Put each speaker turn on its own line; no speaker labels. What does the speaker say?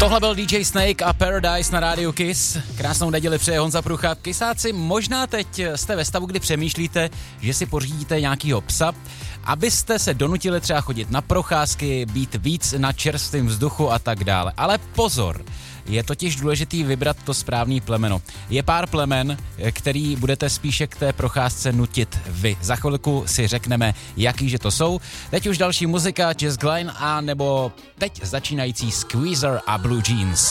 Tohle byl DJ Snake a Paradise na rádiu Kiss. Krásnou neděli přeje Honza Prucha. Kisáci, možná teď jste ve stavu, kdy přemýšlíte, že si pořídíte nějakýho psa, abyste se donutili třeba chodit na procházky, být víc na čerstvém vzduchu a tak dále. Ale pozor, je totiž důležitý vybrat to správný plemeno. Je pár plemen, který budete spíše k té procházce nutit vy. Za chvilku si řekneme, jaký že to jsou. Teď už další muzika, Jess Glynne a nebo teď začínající Squeezer a Blue Jeans.